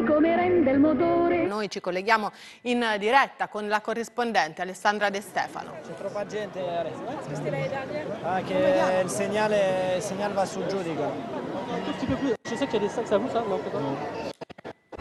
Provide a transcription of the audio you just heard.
sai come rende il motore. Noi ci colleghiamo in diretta con la corrispondente Alessandra De Stefano. C'è troppa gente adesso. Che il segnale va sul giudico. Je sais qu'il y a des sacs à vous, ça? Non, peut-être.